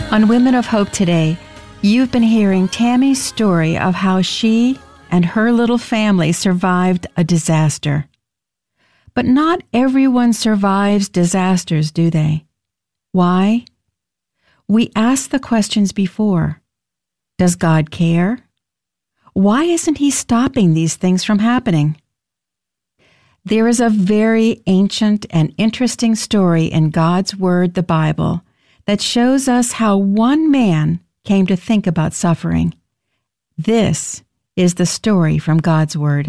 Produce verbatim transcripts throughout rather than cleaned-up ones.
On Women of Hope today, you've been hearing Tammy's story of how she and her little family survived a disaster. But not everyone survives disasters, do they? Why? We asked the questions before. Does God care? Why isn't He stopping these things from happening? There is a very ancient and interesting story in God's Word, the Bible, that shows us how one man came to think about suffering. This is the story from God's Word.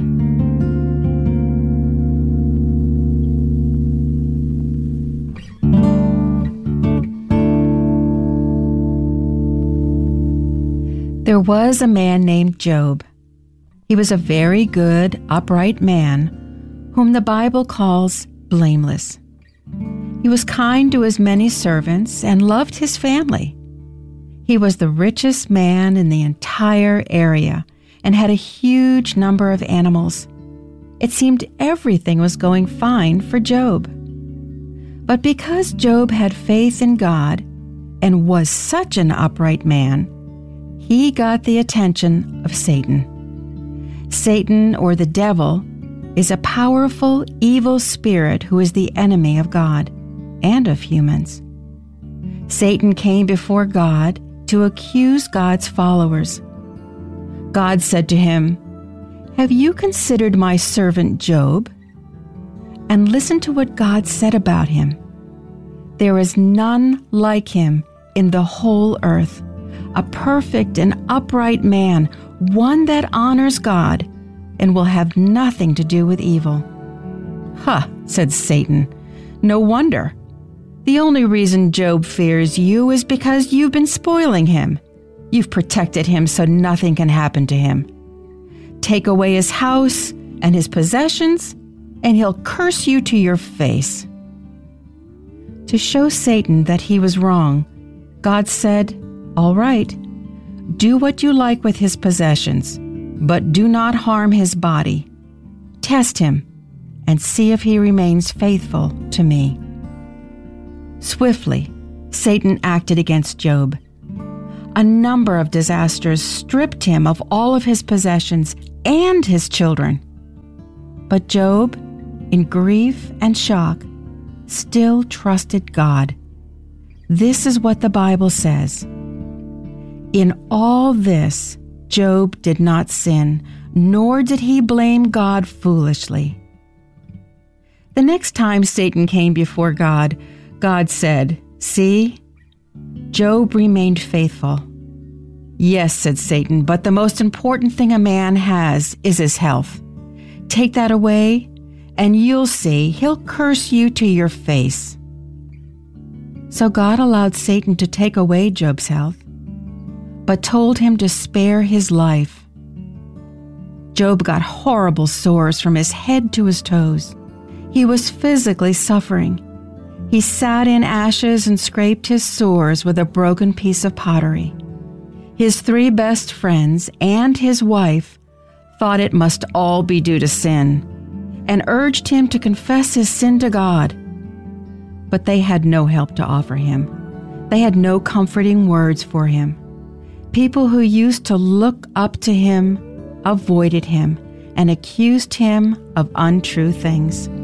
There was a man named Job. He was a very good, upright man whom the Bible calls blameless. He was kind to his many servants and loved his family. He was the richest man in the entire area and had a huge number of animals. It seemed everything was going fine for Job. But because Job had faith in God and was such an upright man, he got the attention of Satan. Satan, or the devil, is a powerful, evil spirit who is the enemy of God and of humans. Satan came before God to accuse God's followers. God said to him, "Have you considered my servant Job?" And listen to what God said about him. "There is none like him in the whole earth, a perfect and upright man, one that honors God and will have nothing to do with evil." "Huh," said Satan. "No wonder. The only reason Job fears you is because you've been spoiling him. You've protected him so nothing can happen to him. Take away his house and his possessions, and he'll curse you to your face." To show Satan that he was wrong, God said, "All right, do what you like with his possessions, but do not harm his body. Test him and see if he remains faithful to me." Swiftly, Satan acted against Job. A number of disasters stripped him of all of his possessions and his children. But Job, in grief and shock, still trusted God. This is what the Bible says. "In all this, Job did not sin, nor did he blame God foolishly." The next time Satan came before God, God said, "See, Job remained faithful." "Yes," said Satan, "but the most important thing a man has is his health. Take that away, and you'll see he'll curse you to your face." So God allowed Satan to take away Job's health, but told him to spare his life. Job got horrible sores from his head to his toes. He was physically suffering. He sat in ashes and scraped his sores with a broken piece of pottery. His three best friends and his wife thought it must all be due to sin and urged him to confess his sin to God. But they had no help to offer him. They had no comforting words for him. People who used to look up to him avoided him and accused him of untrue things.